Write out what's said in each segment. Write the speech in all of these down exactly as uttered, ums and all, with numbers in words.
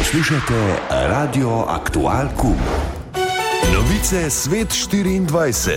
Poslušajte Radio Aktual Kum. Novice Svet štiriindvajset.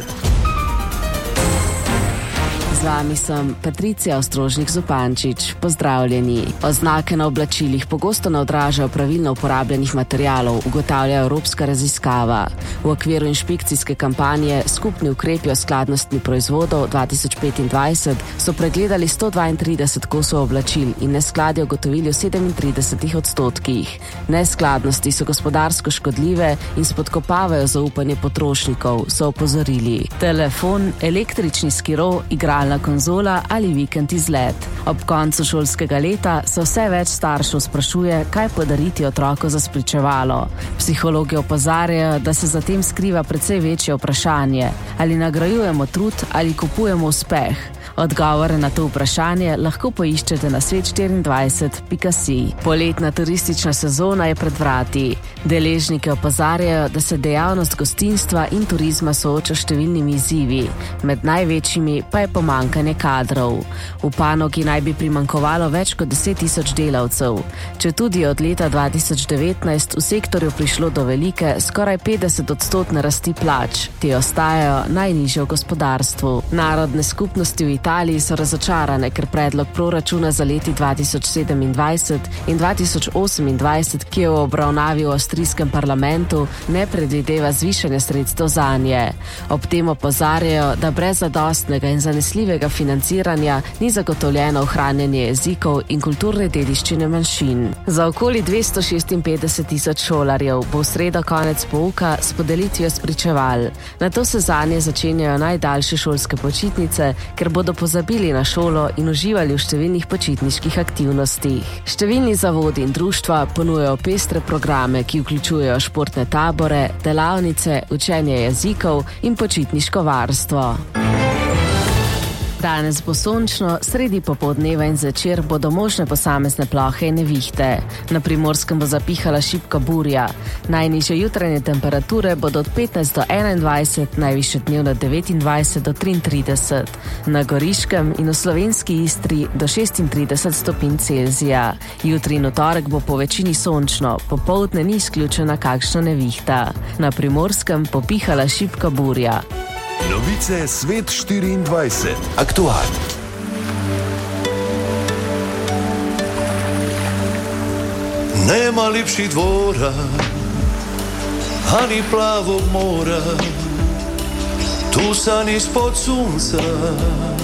Z vami sem Patricija Ostrožnik-Zupančič. Pozdravljeni. Oznake na oblačilih pogosto ne odražajo pravilno uporabljenih materialov, ugotavlja evropska raziskava. V okviru inšpekcijske kampanje Skupni ukrepi o skladnosti proizvodov dva tisoč petindvajset so pregledali sto dvaintrideset kosov oblačil in neskladje ugotovili v sedemintridesetih odstotkih. Neskladnosti so gospodarsko škodljive in spodkopavajo zaupanje potrošnikov, so opozorili. Telefon, električni skiro, igralna konzola ali vikend izlet. Ob koncu šolskega leta se vse več staršev sprašuje, kaj podariti otroku za spričevalo. Psihologi opozarjajo, da se za tem skriva precej večje vprašanje, ali nagrajujemo trud ali kupujemo uspeh. Odgovore na to vprašanje lahko poiščete na svet štiriindvajset pika si. Poletna turistična sezona je pred vrati. Deležniki opozarjajo, da se dejavnost gostinstva in turizma sooča s številnimi izzivi. Med največjimi pa je pomanjkanje kadrov. V panogi naj bi primanjkovalo več kot deset tisoč delavcev. Četudi je od leta dva tisoč devetnajst v sektorju prišlo do velike, skoraj petdeset odstotne rasti plač. Te ostajajo najnižje v gospodarstvu. Narodne skupnosti v Italiji so razočarane, ker predlog proračuna za leti dva tisoč sedemindvajset in dva tisoč osemindvajset, ki je v obravnavi v avstrijskem parlamentu, ne predvideva zvišanja sredstev zanje. Ob tem opozarjajo, da brez zadostnega in zanesljivega financiranja ni zagotovljeno ohranjanje jezikov in kulturne dediščine manjšin. Za okoli dvesto šestinpetdeset tisoč šolarjev bo v sredo konec pouka s podelitvijo spričeval. Nato se zanje začenjajo najdaljše šolske počitnice, ker bodo pozabili na šolo in uživali v številnih počitniških aktivnostih. Številni zavodi in društva ponujajo pestre programe, ki vključujejo športne tabore, delavnice, učenje jezikov in počitniško varstvo. Danes bo sončno, sredi popoldneva in zvečer bodo možne posamezne plohe in nevihte. Na Primorskem bo zapihala šibka burja. Najnižje jutranje temperature bodo od petnajst do enaindvajset, najvišje dnevne od devetindvajset do triintrideset. Na Goriškem in v slovenski Istri do šestintrideset stopinj Celzija. Jutri in v torek bo po večini sončno, popoldne ni izključena kakšna nevihta. Na Primorskem popihala šibka burja. Novice Svet štiriindvajset. Aktual. Nema lepših dvora, ani plavog mora, tu san ispod sunca.